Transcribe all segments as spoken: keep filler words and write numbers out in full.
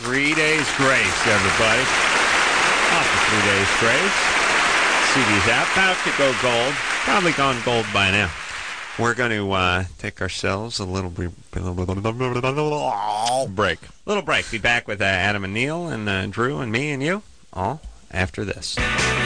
Three Days Grace, everybody. Off the Three Days Grace. C D's out. About to go gold. Probably gone gold by now. We're going to uh, take ourselves a little break. Little break. Be back with uh, Adam and Neil and uh, Drew and me and you. All after this.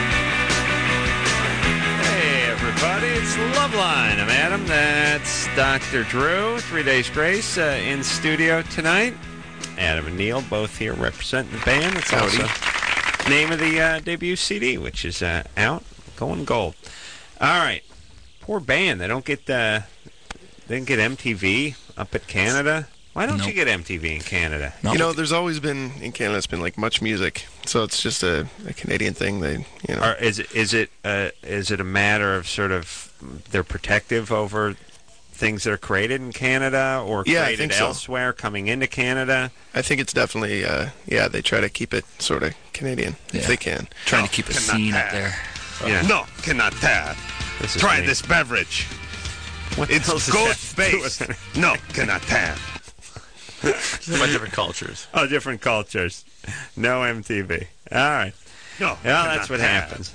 Hey, everybody. It's Loveline. I'm Adam. That's Doctor Drew. Three Days Grace uh, in studio tonight. Adam and Neil both here representing the band. It's also name of the uh, debut C D, which is uh, out, going gold. All right. Poor band. They don't get uh, they didn't get M T V up at Canada. Why don't Nope. you get M T V in Canada? Nope. You know, there's always been in Canada. It's been like Much Music, so it's just a, a Canadian thing. They, you know, Or is it is it uh, is it a matter of sort of they're protective over things that are created in Canada or Yeah, I created think so. elsewhere coming into Canada? I think it's definitely, uh, yeah, they try to keep it sort of Canadian Yeah. if they can. Trying to keep a cannot scene up have. there. Yeah. No, cannot have. This is Try me. this beverage. What the It's hell does that ghost do based. with it? No, cannot have. About different cultures. Oh, different cultures. No M T V. All right. No, Well, cannot that's what have. happens.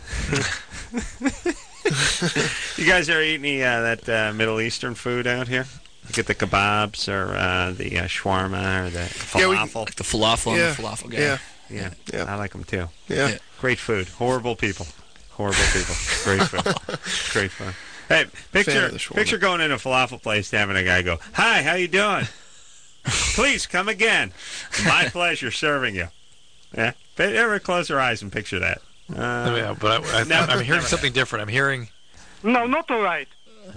You guys ever eat any uh, that uh, Middle Eastern food out here? You get the kebabs or uh, the uh, shawarma or the Yeah, we- falafel? Like the falafel Yeah, and the falafel guy. yeah, yeah. Yeah. I like them too. yeah. Yeah. Great food. Horrible people. Horrible people. Great food. Great food. Hey, picture of the shawarma. picture going in a falafel place and having a guy go, "Hi, how you doing? Please come again. My pleasure serving you." Yeah. But ever close your eyes and picture that. Uh, yeah, but I, I, never- I'm hearing never something different. I'm hearing No, not all right.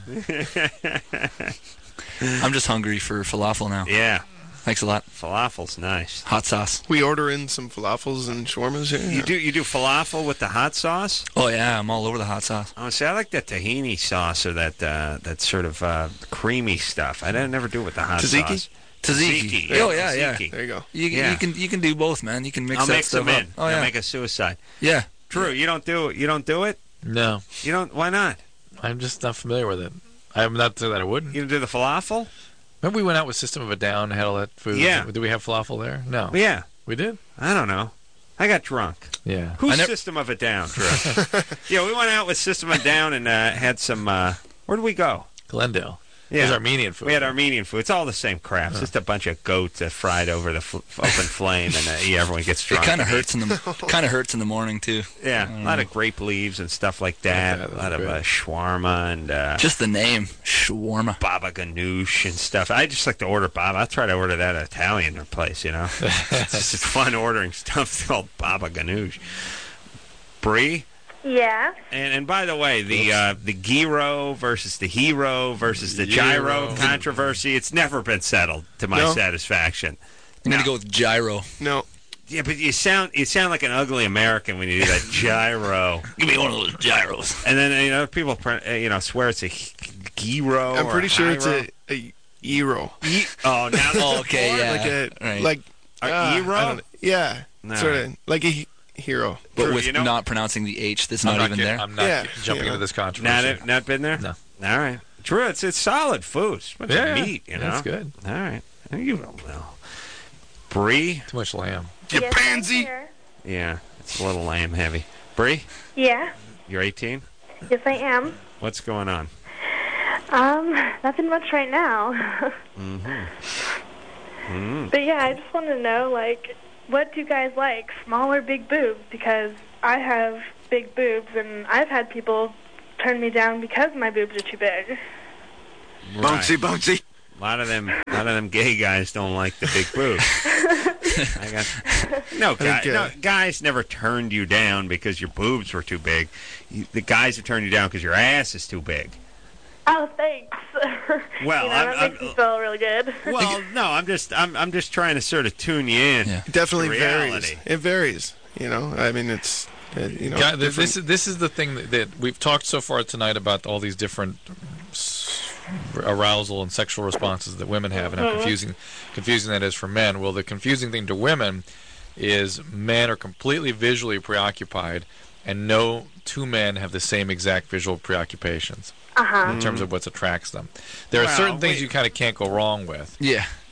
I'm just hungry for falafel now. yeah. Thanks a lot. Falafel's nice. Hot sauce. We order in some falafels and shawarmas here. You do you do falafel with the hot sauce? Oh, yeah, I'm all over the hot sauce. Oh, see, I like that tahini sauce or that uh, that sort of uh, creamy stuff. I don't never do it with the hot Tzatziki? sauce. Tzatziki. Tzatziki. Oh, yeah, yeah. Tzatziki. There you go. You, Yeah. you can you can do both, man. You can mix I'll that mix stuff them in. up. Oh, I'll yeah. make a suicide. Yeah. Drew, you don't do you don't do it? no. You don't? Why not? I'm just not familiar with it. I'm not saying that I wouldn't. You don't do the falafel? Remember we went out with System of a Down, had all that food. Yeah. Did we have falafel there? No. Yeah. We did. I don't know. I got drunk. Yeah. Who's I nev- System of a Down, Drew? Yeah, we went out with System of a Down and uh, had some. Uh, where did we go? Glendale. Yeah. It was Armenian food. We had Armenian food. It's all the same crap. It's just a bunch of goats that fried over the fl- open flame, and uh, yeah, everyone gets It drunk. kind of and hurts in the kind of hurts in the morning too. eats. Yeah, a lot of grape leaves and stuff like that. Okay, a lot of that's uh, shawarma and uh, Just the name, shawarma. baba ganoush and stuff. I just like to order baba. I try to order that at Italian place, you know. It's just fun ordering stuff called baba ganoush. Brie. Yeah. And and by the way, the uh, the gyro versus the hero versus the gyro Gyro. controversy, it's never been settled to my No. satisfaction. I'm gonna No. go with gyro. No, Yeah, but you sound you sound like an ugly American when you do that gyro. Give me one of those gyros. And then you know people pr- uh, you know swear it's a h- gyro. I'm or pretty a sure it's gyro. a, a gyro. Ye- oh, now Oh, okay, yeah. Like a, right. like, A ah, gyro? I don't know. Yeah, No. sort of like a he- hero. but Drew, with you know- not pronouncing the H that's I'm not, not even getting- there. I'm not Yeah, getting- jumping yeah. into this controversy. not not been there. No. All right, Drew, it's it's solid food. It's a bunch Yeah, of yeah. meat. You know, That's good. All right, you don't know. Brie, Too much lamb. You Yes, I'm pansy. here. yeah, it's a little lamb heavy. Brie, Yeah. you're eighteen. Yes, I am. What's going on? Um, nothing much right now. Mm. But yeah, I just want to know, like, what do you guys like, small or big boobs? Because I have big boobs, and I've had people turn me down because my boobs are too big. Bouncy, bouncy. A lot of them, a lot of them gay guys don't like the big boobs. I got no, guy, think, uh, no guys never turned you down because your boobs were too big. You, the guys have turned you down because your ass is too big. Oh, thanks. Well, you know, I'm- that I'm- makes me feel really good. Well, no, I'm just, I'm, I'm just trying to sort of tune you in. Yeah. It definitely Reality. varies. It varies. You know, I mean, it's uh, you know. Guy, th- different- this is this is the thing that, that we've talked so far tonight about all these different s- arousal and sexual responses that women have, and how confusing confusing that is for men. Well, the confusing thing to women is men are completely visually preoccupied, and no two men have the same exact visual preoccupations Uh-huh. in terms of what attracts them. There are Well, certain things wait. you kind of can't go wrong with. Yeah.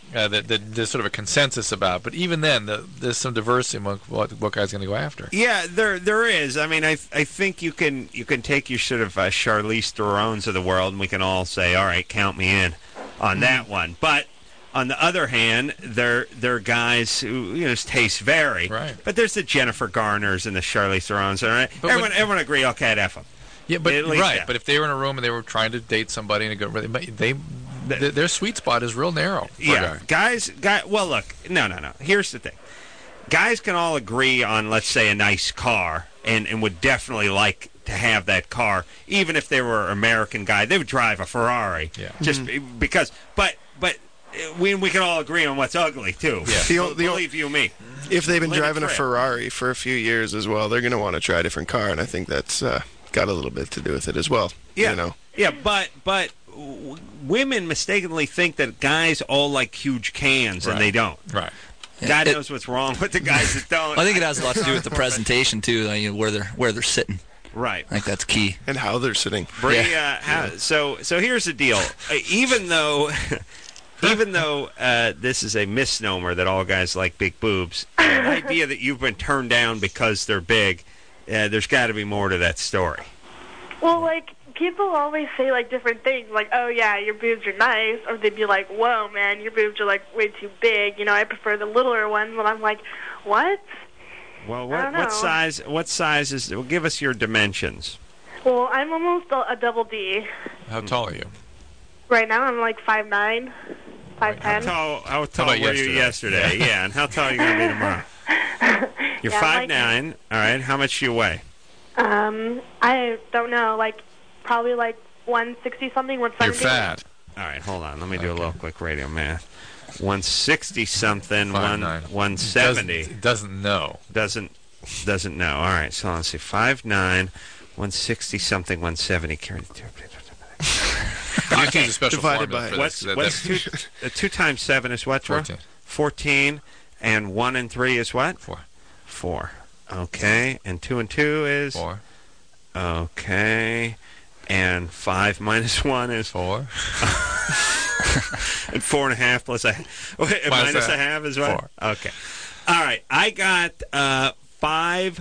uh, that, that there's sort of a consensus about. But even then, the, there's some diversity among what, what guy's going to go after. Yeah, there there is. I mean, I I think you can you can take your sort of uh, Charlize Theron's of the world, and we can all say, all right, count me in on that one. But on the other hand, there there are guys who, you know, his tastes vary. Right. But there's the Jennifer Garners and the Charlize Therons. All right. But Everyone when- everyone agree. Okay, I'd F them. Yeah, but At least, right. yeah. But if they were in a room and they were trying to date somebody and it go, they, they their sweet spot is real narrow. For Yeah, a guy. guys, guy. Well, look, no, no, no. Here's the thing: guys can all agree on, let's say, a nice car, and and would definitely like to have that car, even if they were an American guy. They would drive a Ferrari, Yeah. just be- because. But but uh, we we can all agree on what's ugly too. Yeah. The o- the o- Believe you me. If they've been Let it driving a trip. Ferrari for a few years as well, they're going to want to try a different car, and I think that's uh, got a little bit to do with it as well. Yeah, You know. yeah, but but w- women mistakenly think that guys all like huge cans, Right. and they don't. Right. God It- knows what's wrong with the guys that don't. I think it has a lot to do with the presentation too, like, you know, where they're where they're sitting. Right. I think that's key. And how they're sitting. Bree, Yeah. uh, how, so so here's the deal. Uh, even though, even though uh, this is a misnomer that all guys like big boobs, uh, the idea that you've been turned down because they're big, uh, there's got to be more to that story. Well, like, people always say, like, different things, like, oh, yeah, your boobs are nice, or they'd be like, whoa, man, your boobs are, like, way too big, you know, I prefer the littler ones, and I'm like, what? Well, I what, don't what know. size? What size is? Well, give us your dimensions. Well, I'm almost a, a double D. How tall are you? Right now, I'm, like, five nine, five How ten. tall? How tall about were you yesterday? yesterday? Yeah, and how tall are you going to be tomorrow? You're Yeah, five like- nine. All right. How much do you weigh? Um, I don't know, like, probably, like, one sixty something, one You're seventy. fat. All right, hold on. Let me do a little quick radio math. one sixty something, Five one nine. one seventy. Doesn't, doesn't know. Doesn't doesn't know. All right, so let's see. five nine, one sixty something, one seventy. Carry the two. You have to use a special Divided formula by- for What's this. That- what's two? that- Uh, two times seven is what? Drew? Fourteen. Fourteen, and one and three is what? Four. Four. Okay, and two and two is Four. okay, and five minus one is Four. and four and a half plus a wait, Minus minus a- a half is what? four. Okay. All right. I got uh, five,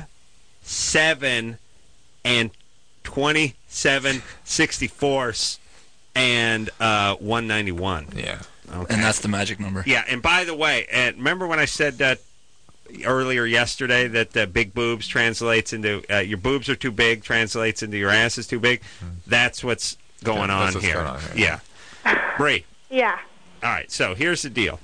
seven, and twenty-seven sixty-fours, and uh, one ninety-one. Yeah. Okay. And that's the magic number. Yeah. And by the way, and remember when I said that earlier yesterday that uh, big boobs translates into uh, your boobs are too big translates into your ass is too big? That's what's going Okay, on that's what's here. going on here. Yeah. Bree. Yeah. All right, so here's the deal.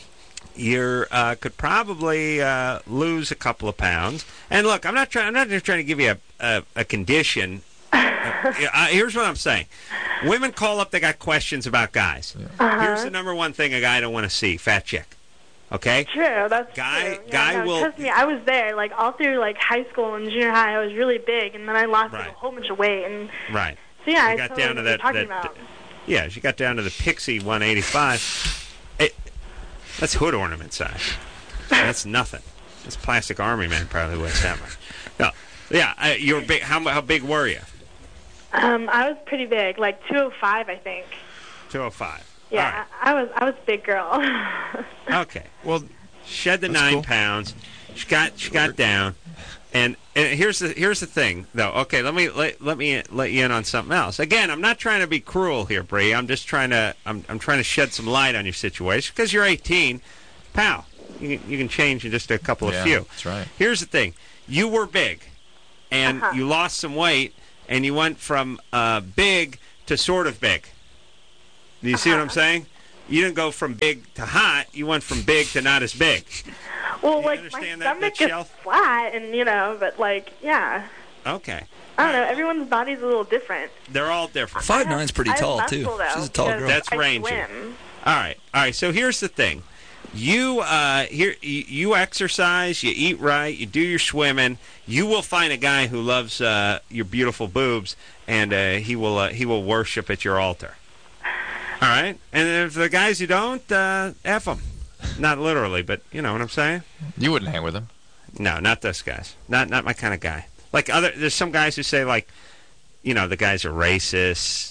You uh, could probably uh, lose a couple of pounds. And look, I'm not trying. I'm not just trying to give you a a, a condition. uh, uh, here's what I'm saying. Women call up. They got questions about guys. Uh-huh. Here's the number one thing a guy don't want to see: fat chick. Okay. True, that's Guy- true. Yeah, guy no, will- Trust me, I was there. Like all through like high school and junior high, I was really big, and then I lost like, Right. a whole bunch of weight. And Right. so yeah, You I got totally down to know what that- you're talking that- about. Yeah, she got down to the Pixie one eighty-five. It, that's hood ornament size. That's nothing. This plastic army man probably weighs that much. No, yeah, uh, you were big. How, mu- how big were you? Um, I was pretty big, like two oh five, I think. two oh five. Yeah, I, I was I was a big girl. All right. Okay. Well, shed the That's nine cool. pounds. She got she got down, and, and here's the here's the thing though. Okay, let me let, let me let you in on something else. Again, I'm not trying to be cruel here, Bree. I'm just trying to I'm I'm trying to shed some light on your situation because you're eighteen, pal. You can, you can change in just a couple of Yeah, few. that's right. Here's the thing: you were big, and Uh-huh. you lost some weight, and you went from uh, big to sort of big. Do you see what I'm saying? You didn't go from big to hot. You went from big to not as big. well, You like my understand that- that stomach is shelf? flat, and you know, but like yeah, Okay. I don't know. Everyone's body's a little different. They're all different. Five nine's pretty I have tall muscle, too. Though, She's a tall because girl. That's I rangy. swim. All right, all right. So here's the thing: you uh, here you, you exercise, you eat right, you do your swimming. You will find a guy who loves uh, your beautiful boobs, and uh, he will uh, he will worship at your altar. All right, and if the guys who don't, uh, f them. Not literally, but you know what I'm saying. You wouldn't hang with him. No, not those guys. Not not my kind of guy. Like other, there's some guys who say like, you know, the guys are racist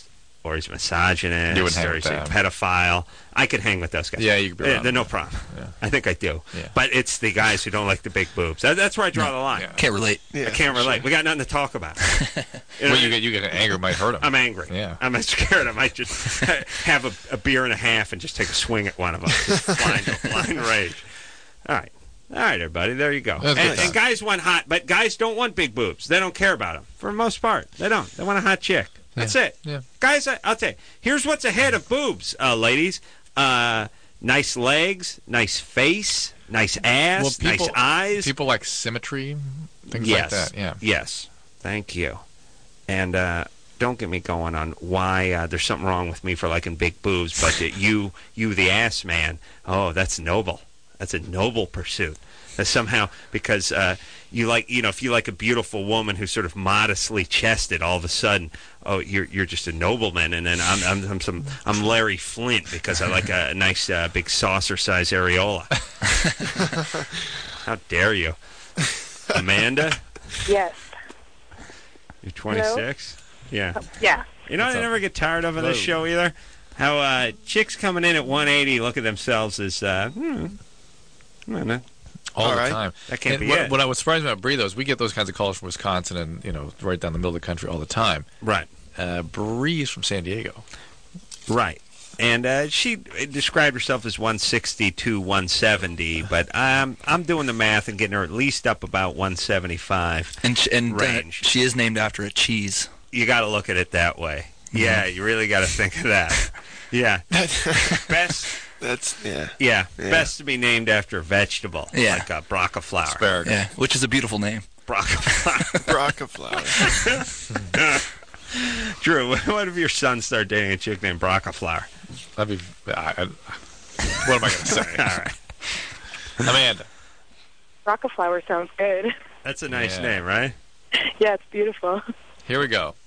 or he's a misogynist, You wouldn't hang or with he's a them. pedophile. I could hang with those guys. Yeah, you could be Uh, around They're no them. problem. Yeah. I think I do. Yeah. But it's the guys who don't like the big boobs. That, that's where I draw the line. Yeah. Can't relate. Yeah, I can't for relate. sure. We got nothing to talk about. You know, Well, you get you get anger might hurt him. I'm angry. Yeah. I'm scared. I might just have a, a beer and a half and just take a swing at one of them. Just blind, blind rage. All right. All right, everybody. There you go. That's And, good. and guys want hot, but guys don't want big boobs. They don't care about them for the most part. They don't. They want a hot chick. That's Yeah. it. Yeah. Guys, I, I'll tell you. Here's what's ahead of boobs, uh, ladies. Uh, nice legs, nice face, nice ass, Well, people, nice eyes. People like symmetry, things yes. like that. Yeah. Yes. Thank you. And uh, don't get me going on why uh, there's something wrong with me for liking big boobs, but that you, you the ass man, oh, that's noble. That's a noble pursuit. That somehow, because uh, you like, you know, if you like a beautiful woman who's sort of modestly chested, all of a sudden, oh, you're you're just a nobleman, and then I'm I'm I'm, some, I'm Larry Flint because I like a, nice uh, big saucer-size areola. How dare you, Amanda? Yes. You're twenty-six. Yeah. Yeah. You know, What's I up? never get tired of on this Whoa. show either. How uh, chicks coming in at one eighty look at themselves as, uh, hmm, I don't know. All, All the right. time. That can't And be what, it. What I was surprised about Bree, though, is we get those kinds of calls from Wisconsin and, you know, right down the middle of the country all the time. Right. Uh, Bree's from San Diego. Right. And uh, she described herself as one sixty to one seventy, but I'm I'm doing the math and getting her at least up about one seventy-five. And sh- and uh, Range. she is named after a cheese. You got to look at it that way. Yeah, you really got to think of that. Yeah. Best, That's yeah. yeah, Yeah. best to be named after a vegetable, Yeah. like a broccoli flower. Asparagus. Yeah, which is a beautiful name. Broccoli flower. Broca flower. Drew, what if your son started dating a chick named broccoli flower? That'd be. I, I, what am I going to say? All right. Amanda. Rockaflower sounds good. That's a nice Yeah. name, right? Yeah, it's beautiful. Here we go.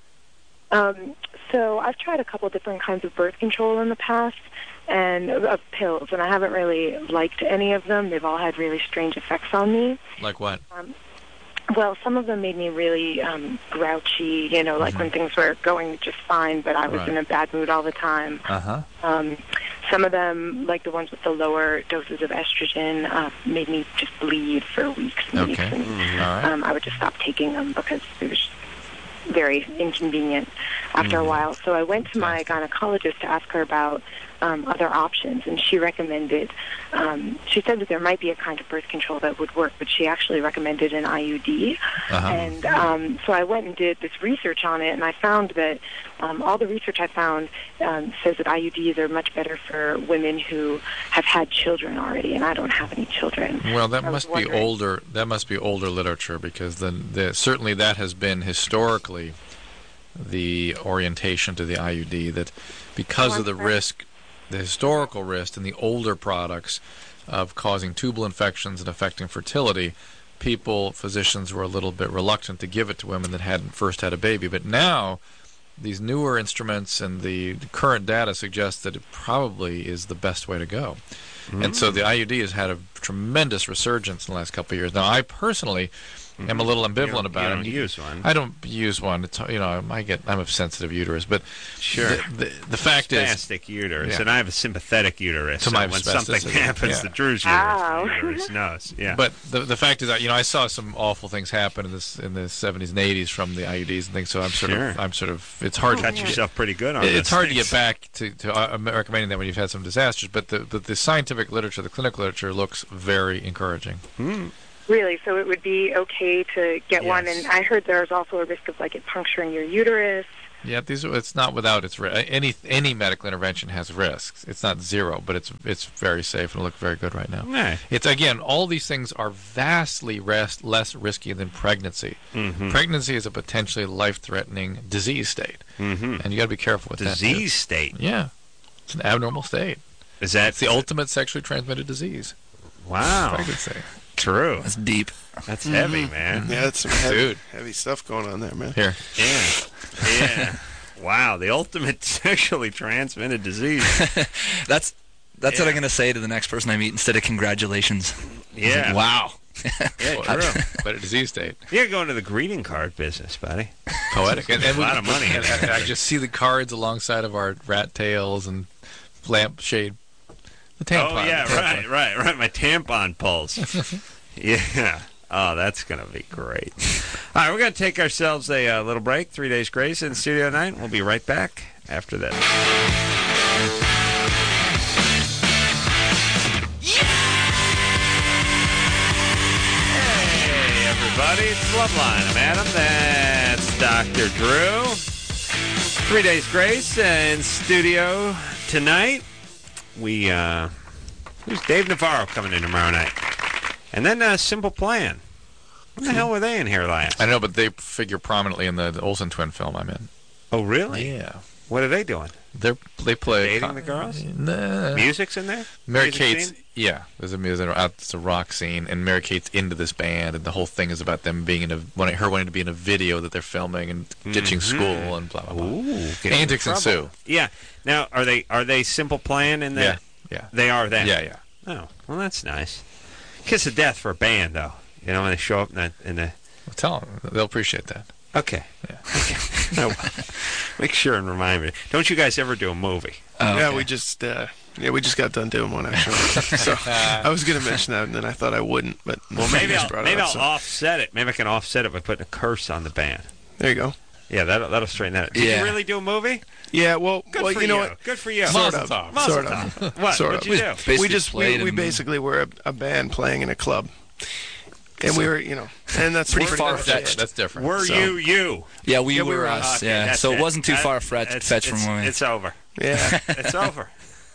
Um, so I've tried a couple different kinds of birth control in the past, and of pills, and I haven't really liked any of them. They've all had really strange effects on me. Like what? Well, some of them made me really um, grouchy, you know, like when things were going just fine, but I was Right. in a bad mood all the time. Uh huh. Um, some of them, like the ones with the lower doses of estrogen, uh, made me just bleed for weeks and weeks. Okay. And, All right. um, I would just stop taking them because it was very inconvenient after a while. So I went to my gynecologist to ask her about um, other options, and she recommended, um, she said that there might be a kind of birth control that would work, but she actually recommended an I U D. Uh-huh. And um, so I went and did this research on it, and I found that um, all the research I found um, says that I U Ds are much better for women who have had children already, and I don't have any children. Well, that I was must be wondering- older. That must be older literature because then the, certainly that has been historically the orientation to the I U D. That because Oh, of the I'm sorry. risk, the historical risk in the older products of causing tubal infections and affecting fertility, people, physicians were a little bit reluctant to give it to women that hadn't first had a baby. But now, these newer instruments and the current data suggest that it probably is the best way to go. And so the I U D has had a tremendous resurgence in the last couple of years. Now, I personally am a little ambivalent You don't- about you it. don't use one. I don't use one. It's, you know, I get I'm a sensitive uterus, but Sure. the, the, the fact is, Spastic uterus, Yeah. and I have a sympathetic uterus. To so my when something spasticity, happens yeah. to Drew's uterus, Wow. the uterus knows. Yeah. but the the fact is that you know I saw some awful things happen in this in the seventies and eighties from the I U Ds and things. So I'm sort Sure. of I'm sort of it's hard cut to yourself pretty good on It- this. It's hard to get back to, to uh, recommending that when you've had some disasters, but the, the, the scientific literature, the clinical literature, looks very encouraging. Really? So it would be okay to get one, Yes. and I heard there's also a risk of like it puncturing your uterus. Yeah, these are, it's not without its ri- any any medical intervention has risks. It's not zero, but it's it's very safe and look very good right now. Right. It's again, all these things are vastly rest, less risky than pregnancy. Mhm. Pregnancy is a potentially life-threatening disease state, Mhm. and you got to be careful with Disease state. that. too. Yeah, it's an abnormal state. Is that It's the ultimate sexually transmitted disease. Wow. Pregnancy. True. That's deep. That's heavy, man. Yeah, that's some heavy, Dude. heavy stuff going on there, man. Here. Yeah. Yeah. Wow. The ultimate sexually transmitted disease. That's that's what Yeah. I'm gonna say to the next person I meet instead of congratulations. Yeah. Wow. Yeah, But- true. but a disease state. You're going to the greeting card business, buddy. Poetic. And, and A lot of money. And, and I just see the cards alongside of our rat tails and lampshade. The tampon. Oh, yeah, the tampon. right, right, right. My tampon pulls. Yeah. Oh, that's going to be great. All right, we're going to take ourselves a uh, little break. Three Days Grace in Studio nine. We'll be right back after this. Hey, everybody. It's Loveline. I'm Adam. That's Doctor Drew. Three Days Grace in Studio tonight. We, uh, there's Dave Navarro coming in tomorrow night. And then uh, Simple Plan. When the hell were they in here last? I know, but they figure prominently in the, the Olsen twin film I'm in. Oh, really? Yeah. What are they doing? They're, they play... Dating the girls? Nah. Music's in there? Mary Music Kate's... scene? Yeah. There's a, there's a, it's a rock scene, and Mary Kate's into this band, and the whole thing is about them being in a... Wanting, her wanting to be in a video that they're filming and ditching Mhm. school and blah, blah, blah. Ooh, get in Antics trouble. ensue. Yeah. Now, are they are they Simple Plan in there? Yeah. Yeah. They are that? Yeah, yeah. Oh, well, that's nice. Kiss of death for a band, though. You know, when they show up in the... In the Well, tell them. They'll appreciate that. okay. Yeah. Okay. No, make sure and remind me. Don't you guys ever do a movie? Oh, Yeah, okay. we just uh, yeah we just got done doing one actually. So I was gonna mention that, and then I thought I wouldn't, but Well, maybe you just I'll, brought it maybe up, I'll so- offset it. Maybe I can offset it by putting a curse on the band. There you go. Yeah, that'll that'll straighten that out. Did Yeah. you really do a movie? Yeah, well, Good well, for you know what? Good for you. Sort Mazel of. tov. Mazel Sort tov. of. What? Sort What'd of. you do? Basically we just we, played we in- basically were a, a band playing in a club, and we were you know, and that's Pretty much far-fetched. it. That's different. Were So- you you? Yeah, we Yeah, we were were us. Okay, yeah, that's so it it. wasn't too That- far fetched it's- fetched it's, from when we. It's over. Yeah. It's over.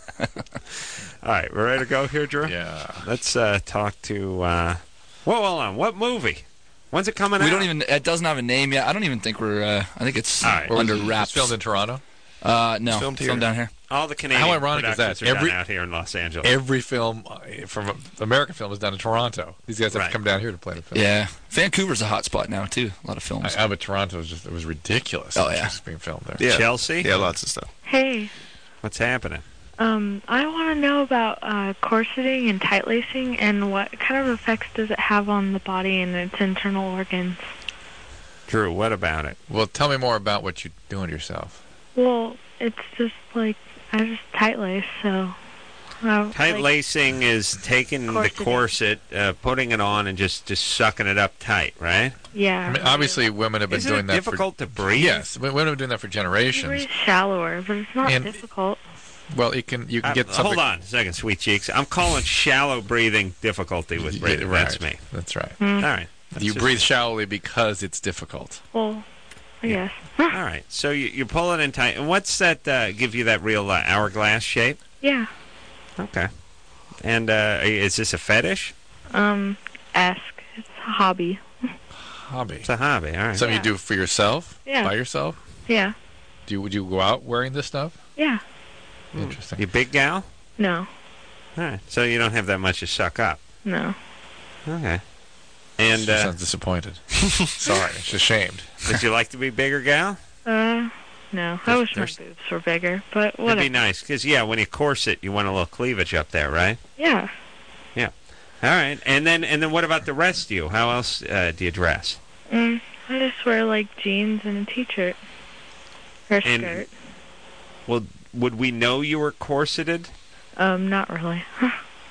All right, we're ready to go here, Drew? Yeah. Let's uh, talk to... Uh... Whoa, hold on. What movie? When's it coming We out? don't even. It doesn't have a name yet. I don't even think we're. Uh, I think it's All right. under It's wraps. filmed in Toronto. Uh, no, It's filmed here. down here. All the Canadian How ironic is that? productions are Every- done out here in Los Angeles. Every film uh, from American film is done in Toronto. These guys have Right. to come down here to play the film. Yeah, Vancouver's a hot spot now too. A lot of films. I, I, but Toronto was just, it was ridiculous. Oh, how much yeah. was being filmed there. Yeah. Chelsea? Yeah, lots of stuff. Hey, What's happening? um, I want to know about uh, corseting and tight lacing and what kind of effects does it have on the body and its internal organs? Drew, what about it? Well, tell me more about what you're doing to yourself. Well, it's just like I just tight lace, so. Uh, Tight like, lacing is taking the Corseting. corset, uh, putting it on, and just, just sucking it up tight, right? Yeah. I mean, obviously, women have been Isn't doing it that difficult for to breathe? yes, women have been doing that for It's generations. very shallower, but it's not And- difficult. Well, you can you can Uh, get something. hold on a second, sweet cheeks. I'm calling shallow breathing difficulty with breathing. Yeah, That's right. me. That's right. Mm. All right. That's You just- breathe shallowly because it's difficult. Well, I Yeah. guess. All right. So you, you pull it in tight. And what's that uh, give you that real uh, hourglass shape? Yeah. Okay. And uh, is this a fetish? Um, ask. It's a hobby. Hobby. It's a hobby. All right. Something Yeah. you do for yourself? Yeah. By yourself? Yeah. Do you, would you go out wearing this stuff? Yeah. Interesting. You big gal? No. All right. So you don't have that much to suck up. No. Okay. And She uh, sounds disappointed. Sorry, she's ashamed. would you like to be bigger gal? Uh, no. I There's- wish my there's- boobs were bigger, but That'd whatever. be nice. Because, yeah, when you corset, you want a little cleavage up there, right? Yeah. All right. And then and then what about the rest of you? How else uh, do you dress? Mm, I just wear like jeans and a t-shirt. Or a And- skirt. Well, would we know you were corseted? Um, not really. All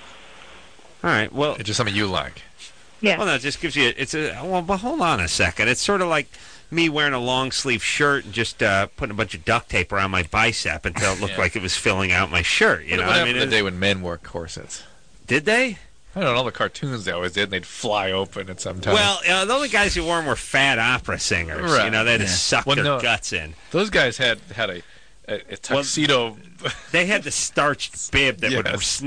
right. Well, It's just something you like. Yeah. well, no, it just gives you. It's a. Well, but hold on a second. It's sort of like me wearing a long sleeve shirt and just uh, putting a bunch of duct tape around my bicep until it looked Yeah. like it was filling out my shirt. You what know, what I happened mean, the it- day when men wore corsets? did they? I don't know, all the cartoons they always did, and they'd fly open at some time. Well, uh, the only guys who wore them were fat opera singers. You Right. know, they had to Yeah. suck Well, their no. guts in. those guys had had a, a, a tuxedo. They had the starched bib that would Yes. snap